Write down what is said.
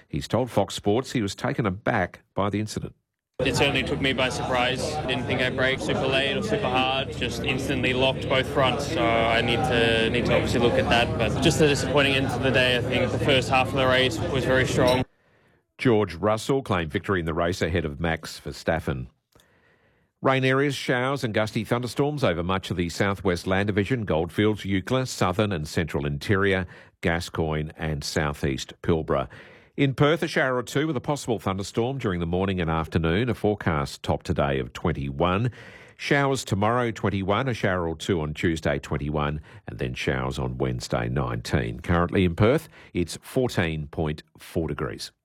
He's told Fox Sports he was taken aback by the incident. It certainly took me by surprise. Didn't think I'd brake super late or super hard. Just instantly locked both fronts. So I need to obviously look at that. But just a disappointing end to the day. I think the first half of the race was very strong. George Russell claimed victory in the race ahead of Max Verstappen. Rain areas, showers and gusty thunderstorms over much of the southwest land division, Goldfields, Eucla, southern and central interior, Gascoyne and southeast Pilbara. In Perth, a shower or two with a possible thunderstorm during the morning and afternoon, a forecast top today of 21. Showers tomorrow, 21, a shower or two on Tuesday, 21, and then showers on Wednesday, 19. Currently in Perth, it's 14.4 degrees.